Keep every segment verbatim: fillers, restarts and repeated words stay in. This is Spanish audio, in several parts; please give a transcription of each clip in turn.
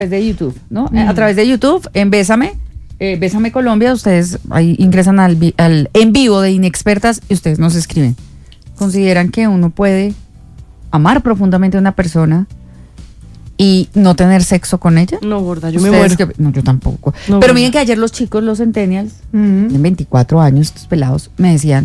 de YouTube, ¿no? Mm. A través de YouTube, en Bésame, eh, Bésame Colombia, ustedes ahí ingresan al, vi- al en vivo de Inexpertas y ustedes nos escriben. ¿Consideran que uno puede amar profundamente a una persona y no tener sexo con ella? No, gorda, yo me muero. Que, no, yo tampoco. No, Pero gorda. miren que ayer los chicos, los centennials, Mm. tienen veinticuatro años, estos pelados, me decían,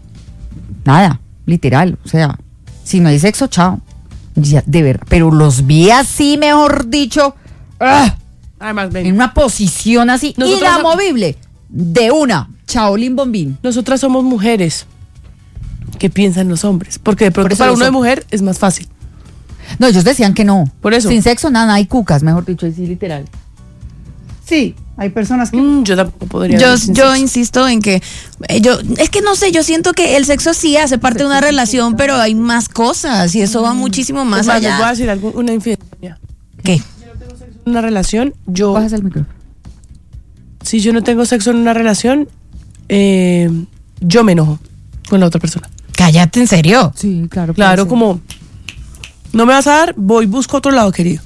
nada, literal, o sea, si no hay sexo, chao. Ya, de verdad, pero los vi así, mejor dicho, ¡ah! Además, ven. En una posición así, Nosotros- inamovible, de una, chaolín bombín. Nosotras somos mujeres. ¿Qué piensan los hombres? Porque de Por pronto eso para los uno de hom- mujer es más fácil. No, ellos decían que no. Por eso. Sin sexo, nada, hay cucas, mejor dicho, así literal. Sí, hay personas que... Mm, yo tampoco podría. Yo, vivir sin yo sexo. insisto en que eh, yo es que no sé, yo siento que el sexo sí hace parte de una relación, pero hay más cosas y eso va muchísimo más Es más, les allá. voy a decir algo, una infidelidad. ¿Qué? Una relación, yo. Bajas el micrófono. Si yo no tengo sexo en una relación, eh, yo me enojo con la otra persona. Cállate, ¿en serio? Sí, claro. Claro, como no me vas a dar, voy busco otro lado, querido.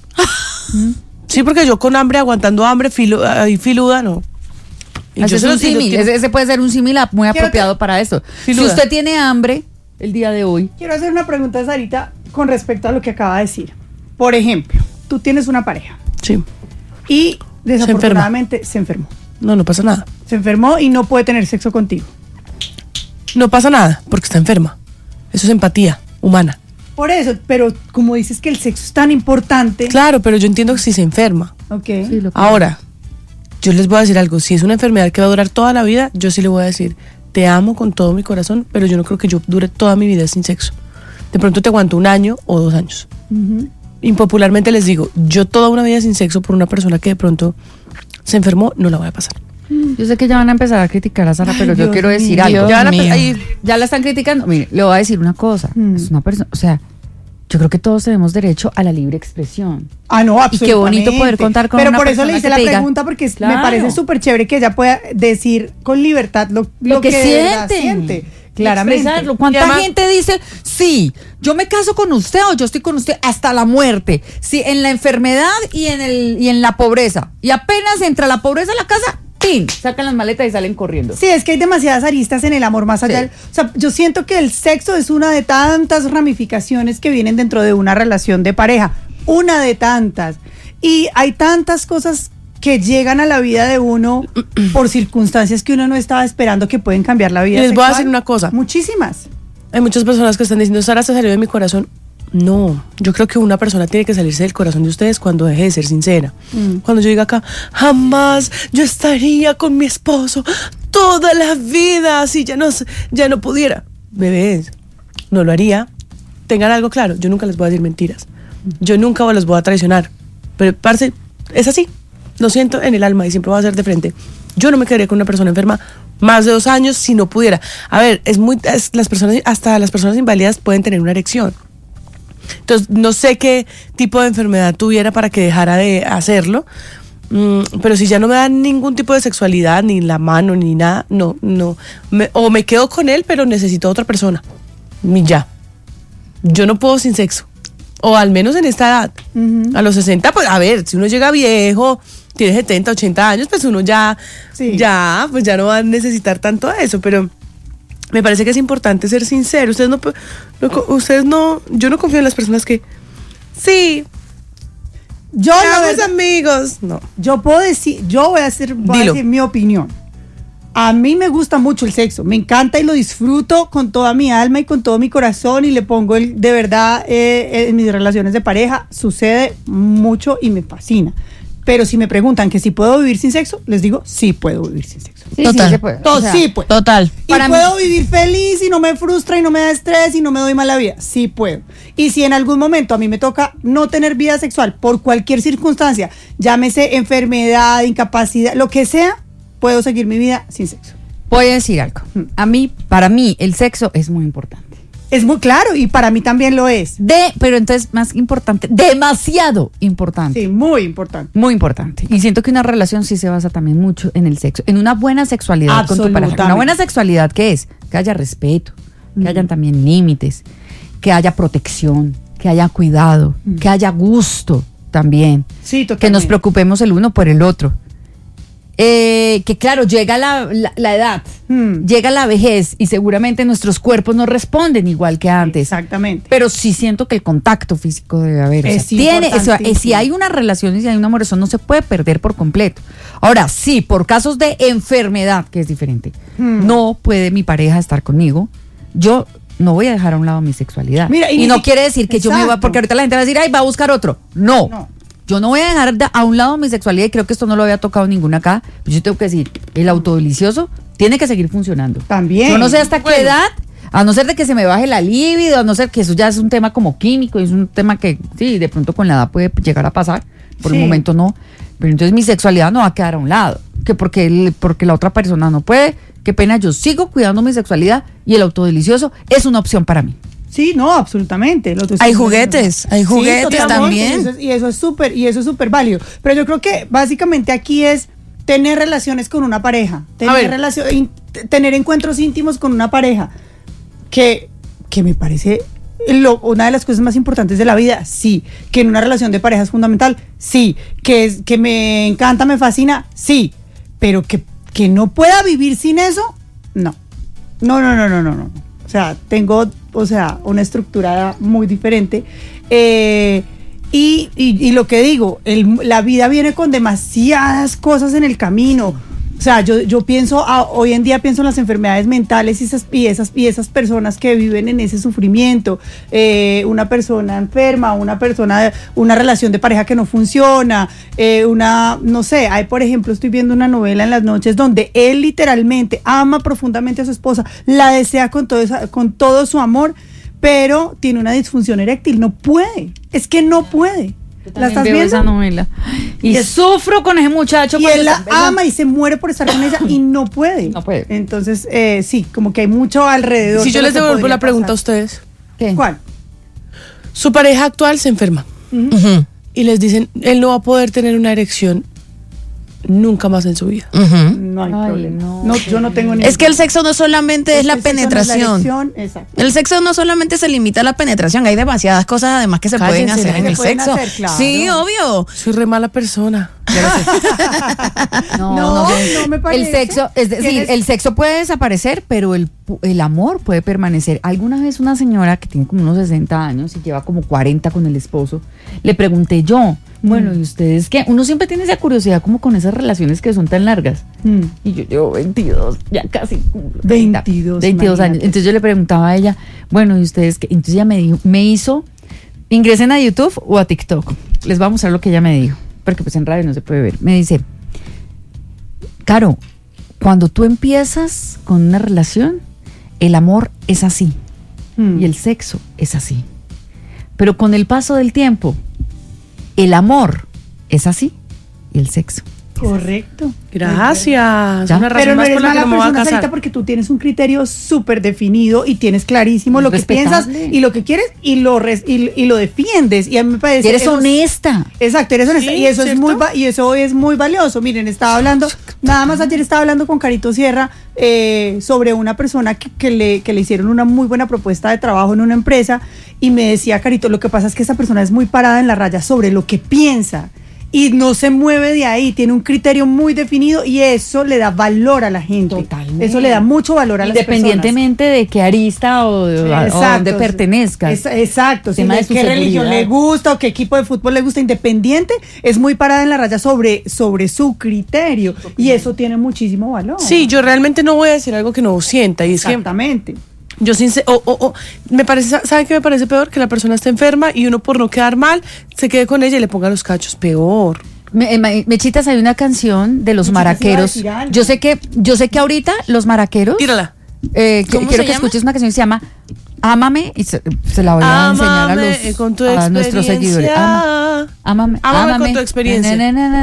Sí, porque yo con hambre, aguantando hambre, filo, ahí filuda, no. Y Ese yo es se un lo- si lo símil, quiero- ese, ese puede ser un símil muy Quiero apropiado para esto. Sin Si duda. usted tiene hambre el día de hoy, Quiero hacer una pregunta a Sarita con respecto a lo que acaba de decir. Por ejemplo, tú tienes una pareja Sí, y desafortunadamente se enfermó. no, no pasa nada. Se enfermó y no puede tener sexo contigo. No pasa nada, porque está enferma. Eso es empatía humana. Por eso, pero como dices que el sexo es tan importante. Claro, pero yo entiendo que si se enferma. Ok. sí, lo que- Ahora, yo les voy a decir algo. Si es una enfermedad que va a durar toda la vida, yo sí le voy a decir, te amo con todo mi corazón, pero yo no creo que yo dure toda mi vida sin sexo. De pronto te aguanto un año o dos años. Ujú. Impopularmente les digo, yo toda una vida sin sexo por una persona que de pronto se enfermó, no la voy a pasar. yo sé que ya van a empezar a criticar a Sara, Ay, pero yo Dios quiero decir mío. algo. Ya van a mío. pe- ahí- Ya la están criticando. Mire, le voy a decir una cosa. Mm. Es una persona, o sea, yo creo que todos tenemos derecho a la libre expresión. Ah, no, absolutamente. Y qué bonito poder contar con Pero una por eso persona le hice que la te diga, pregunta, porque es- me claro. parece súper chévere que ella pueda decir con libertad lo, Lo, que, de verdad sienten. siente. Claramente. Expresarlo. ¿Cuánta Y además- gente dice, sí, yo me caso con usted o yo estoy con usted hasta la muerte? Sí, en la enfermedad y en, el, y en la pobreza. Y apenas entra la pobreza a la casa, ¡pin! Sacan las maletas y salen corriendo. Sí, es que hay demasiadas aristas en el amor más allá. Sí. del- O sea, yo siento que el sexo es una de tantas ramificaciones que vienen dentro de una relación de pareja. Una de tantas. Y hay tantas cosas que llegan a la vida de uno por circunstancias que uno no estaba esperando que pueden cambiar la vida. Y les voy a sexual. decir una cosa. Muchísimas. Hay muchas personas que están diciendo, Sara se salió de mi corazón. No, yo creo que una persona tiene que salirse del corazón de ustedes cuando deje de ser sincera. Mm. Cuando yo diga acá, jamás yo estaría con mi esposo toda la vida si ya no, s- ya no pudiera. Bebés, no lo haría. Tengan algo claro, yo nunca les voy a decir mentiras. Yo nunca los voy a traicionar. Pero, parce, es así. Lo siento en el alma y siempre voy a ser de frente. Yo no me quedaría con una persona enferma más de dos años si no pudiera. A ver, es muy, es- las personas, hasta las personas inválidas pueden tener una erección. Entonces, no sé qué tipo de enfermedad tuviera para que dejara de hacerlo. Mm, pero si ya no me da ningún tipo de sexualidad, ni la mano, ni nada, no, no. Me- o me quedo con él, pero necesito a otra persona. Y ya. Yo no puedo sin sexo. O al menos en esta edad. A los sesenta, pues a ver, si uno llega viejo, tiene setenta, ochenta años, pues uno ya, Sí. ya, pues ya no va a necesitar tanto de eso. Pero me parece que es importante ser sincero. Ustedes no, pu- no co- ustedes no, yo no confío en las personas que, sí, Yo, la seamos verdad, amigos. No. yo puedo decir, yo voy a decir, voy a Dilo. decir mi opinión. A mí me gusta mucho el sexo, me encanta y lo disfruto con toda mi alma y con todo mi corazón y le pongo el, de verdad eh, en mis relaciones de pareja, sucede mucho y me fascina. Pero si me preguntan que si puedo vivir sin sexo, les digo, sí puedo vivir sin sexo. Sí, Total. sí se puede. Todo O sea, sí puedo. Total. Y Para puedo vivir feliz y no me frustra y no me da estrés y no me doy mala vida. Sí puedo. Y si en algún momento a mí me toca no tener vida sexual por cualquier circunstancia, llámese enfermedad, incapacidad, lo que sea, puedo seguir mi vida sin sexo. Voy a decir algo. A mí, para mí, el sexo es muy importante. Es muy claro y para mí también lo es. De, pero entonces más importante, demasiado importante. Sí, muy importante. Muy importante. Y siento que una relación sí se basa también mucho en el sexo, en una buena sexualidad con tu pareja. Absolutamente. Una buena sexualidad, ¿qué es? Que haya respeto, que hayan también límites, que haya protección, que haya cuidado, que haya gusto. también. Sí, Que nos totalmente. preocupemos el uno por el otro. Eh, que claro, llega la, la, la edad, Hmm. llega la vejez y seguramente nuestros cuerpos no responden igual que antes. Exactamente. Pero sí siento que el contacto físico debe haber. O sea, Es tiene, o sea, eh, si importantísimo. hay una relación y si hay un amor, eso no se puede perder por completo. Ahora, sí, por casos de enfermedad, que es diferente, Hmm. no puede mi pareja estar conmigo. Yo no voy a dejar a un lado mi sexualidad. Mira, y y ni no si- quiere decir que yo me va, Exacto. porque ahorita la gente va a decir, ay, va a buscar otro. No. No. Yo no voy a dejar de- a un lado mi sexualidad y creo que esto no lo había tocado ninguna acá. Pues yo tengo que decir, el autodelicioso tiene que seguir funcionando. También. Yo no sé hasta qué Bueno. edad, a no ser de que se me baje la libido, a no ser que eso ya es un tema como químico, es un tema que sí, de pronto con la edad puede llegar a pasar, por Sí. el momento no. Pero entonces mi sexualidad no va a quedar a un lado, que porque, el- porque la otra persona no puede, qué pena, yo sigo cuidando mi sexualidad y el autodelicioso es una opción para mí. Sí, no, absolutamente. Lo que Hay usted- juguetes, hay Sí, juguetes totalmente, también. Y eso es- y eso es súper, y eso es súper válido. Pero yo creo que básicamente aquí es tener relaciones con una pareja, A tener ver. relacio- in- t- tener encuentros íntimos con una pareja, que, que me parece lo- una de las cosas más importantes de la vida, sí. Que en una relación de pareja es fundamental, sí. Que, es, que me encanta, me fascina, sí. Pero que, que no pueda vivir sin eso, no. No, no, no, no, no, no. O sea, tengo, o sea, una estructura muy diferente. Eh, y, y- y lo que digo, el- la vida viene con demasiadas cosas en el camino. O sea, yo, yo pienso, a- hoy en día pienso en las enfermedades mentales y esas, y esas, y esas personas que viven en ese sufrimiento. Eh, una persona enferma, una persona, una relación de pareja que no funciona, eh, una, no sé, hay por ejemplo, estoy viendo una novela en las noches donde él literalmente ama profundamente a su esposa, la desea con todo, esa- con todo su amor, pero tiene una disfunción eréctil, no puede, es que no puede. ¿La estás Veo esa viendo? novela. Y, Y es- sufro con ese muchacho. Y cuando él la está empezando. ama y se muere por estar con ella y no puede. No puede. Entonces, eh, sí, como que hay mucho alrededor. Si de yo lo les que devuelvo podría la pregunta a pasar. ustedes. ¿Qué? ¿Cuál? Su pareja actual se enferma Ujú, y les dicen, él no va a poder tener una erección nunca más en su vida. ujú. No hay Ay, problema. no. No, yo no tengo ni. Es que el sexo no solamente es la el sexo no es la penetración. erección, exacto. El sexo no solamente se limita a la penetración, hay demasiadas cosas además que se Cállense, pueden hacer que en se el pueden sexo. hacer, claro. Sí, obvio. Soy re mala persona. No, No, sé. no me parece. El sexo, es decir, Tienes- el sexo puede desaparecer, pero el, pu- el amor puede permanecer. Alguna vez una señora que tiene como unos sesenta años y lleva como cuarenta con el esposo, le pregunté yo, bueno, ¿y ustedes qué? Uno siempre tiene esa curiosidad como con esas relaciones que son tan largas. Mm. Y yo llevo veintidós, ya casi. cumplo treinta, veintidós, veintidós años. imagínate. Entonces yo le preguntaba a ella, bueno, ¿y ustedes qué? Entonces ella me dijo, me hizo, ingresen a YouTube o a TikTok. Les voy a mostrar lo que ella me dijo, porque pues en radio no se puede ver. Me dice, Caro, cuando tú empiezas con una relación, el amor es así Mm. y el sexo es así. Pero con el paso del tiempo, el amor es así y el sexo. Correcto. Gracias. Ya. Una razón Pero no más eres por la que mala no me voy a persona, casar. Sarita, porque tú tienes un criterio súper definido y tienes clarísimo lo que piensas Respetable. y lo que quieres y lo res- y, y lo defiendes. Y a mí me parece. Y eres eso es- honesta. Exacto, eres honesta. Sí, y eso es ¿cierto? muy va- y eso es muy valioso. Miren, estaba hablando, nada más ayer estaba hablando con Carito Sierra eh, sobre una persona que, que le, que le hicieron una muy buena propuesta de trabajo en una empresa y me decía, Carito, lo que pasa es que esa persona es muy parada en la raya sobre lo que piensa y no se mueve de ahí, tiene un criterio muy definido y eso le da valor a la gente. Totalmente. Eso le da mucho valor a las personas. Independientemente de qué arista o, de- o a dónde pertenezcas. Es- exacto, sí, Tema de de su qué religión seguridad. le gusta o qué equipo de fútbol le gusta, independiente, es muy parada en la raya sobre, sobre su criterio y eso tiene muchísimo valor. Sí, yo realmente no voy a decir algo que no sienta. Y es que Exactamente. yo sin o, o, o, me parece, ¿saben qué me parece peor? Que la persona esté enferma y uno por no quedar mal se quede con ella y le ponga los cachos. Peor. Me- me- Mechitas, hay una canción de los Mechitas iba a maraqueros. decir algo. Yo sé que, yo sé que ahorita los maraqueros. Tírala. Eh, que- ¿Cómo quiero se que llama? escuches una canción que se llama Ámame y se, se la voy a enseñar a, Ámame los, con tu a nuestros seguidores. experiencia. Ama- ámame, Ámame con tu experiencia. Na, na, na, na,